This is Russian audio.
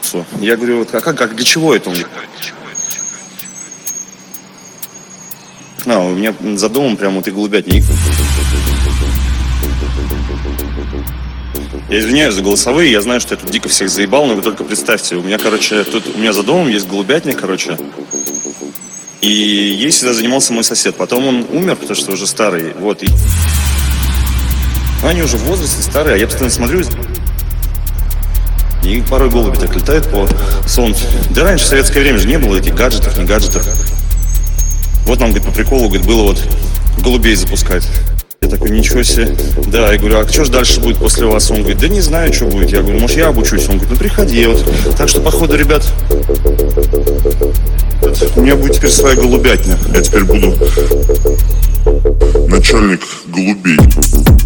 птицу. Я говорю, вот, как для чего это? Он говорит, у меня за домом прям вот и голубятник. Я извиняюсь за голосовые, я знаю, что я тут дико всех заебал, но вы только представьте, у меня, у меня за домом есть голубятник, и ей всегда занимался мой сосед. Потом он умер, потому что уже старый, вот, и они уже в возрасте старые, а я постоянно смотрю, и порой голуби так летают по солнцу. Да раньше в советское время же не было этих гаджетов, не гаджетов. Вот нам, говорит, по приколу, говорит, было вот голубей запускать. Я такой, ничего себе. Да, я говорю, а что же дальше будет после вас? Он говорит, да не знаю, что будет. Я говорю, может, я обучусь? Он говорит, ну приходи. Вот. Так что, походу, ребят, у меня будет теперь своя голубятня. Я теперь буду начальник голубей.